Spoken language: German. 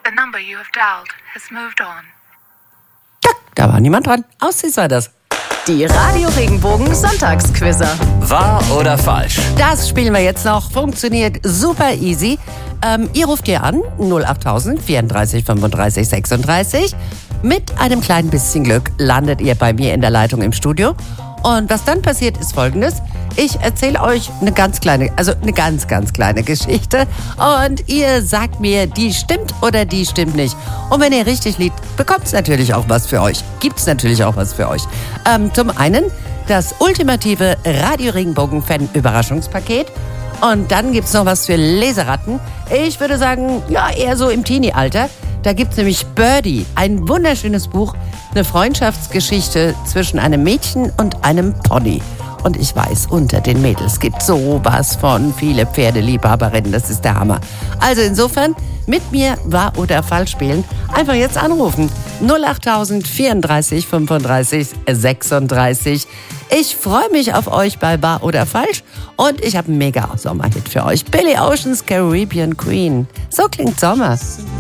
The number you have dialed has moved on. Da war niemand dran. Aussies war das. Die Radio Regenbogen Sonntagsquizzer. Wahr oder falsch? Das spielen wir jetzt noch. Funktioniert super easy. Ihr ruft hier an, 08000 34 35 36. Mit einem kleinen bisschen Glück landet ihr bei mir in der Leitung im Studio. Und was dann passiert, ist Folgendes. Ich erzähle euch eine ganz kleine Geschichte. Und ihr sagt mir, die stimmt oder die stimmt nicht. Und wenn ihr richtig liegt, bekommt es natürlich auch was für euch. Gibt es natürlich auch was für euch. Zum einen das ultimative Radio Regenbogen-Fan-Überraschungspaket. Und dann gibt es noch was für Leseratten. Ich würde sagen, ja, eher so im Teenie-Alter. Da gibt es nämlich Birdie, ein wunderschönes Buch, eine Freundschaftsgeschichte zwischen einem Mädchen und einem Pony. Und ich weiß, unter den Mädels gibt sowas von viele Pferdeliebhaberinnen, das ist der Hammer. Also insofern, mit mir wahr oder falsch spielen, einfach jetzt anrufen. 08000 34 35 36. Ich freue mich auf euch bei wahr oder falsch und ich habe einen mega Sommerhit für euch. Billy Oceans Caribbean Queen. So klingt Sommer.